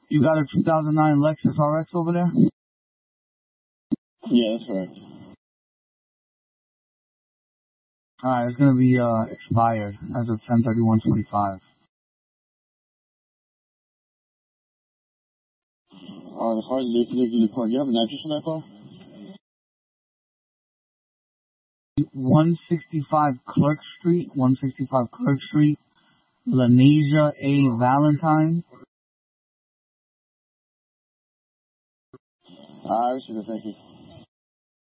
You got a 2009 Lexus RX over there? Yeah, that's correct. Alright, it's gonna be expired as of 10/31/25. The car's legally parked. You have an address on that car? 165 Clerk Street, Lanesia A. Valentine. I received it, thank you.